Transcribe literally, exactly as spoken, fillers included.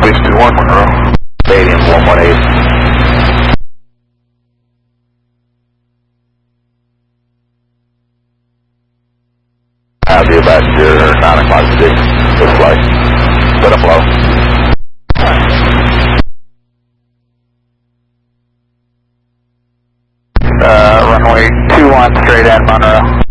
Space two one, Monroe. Stadium one one eight. I'll be about your nine o'clock position. Good flight. Put up low. Uh, runway two one straight in, Monroe.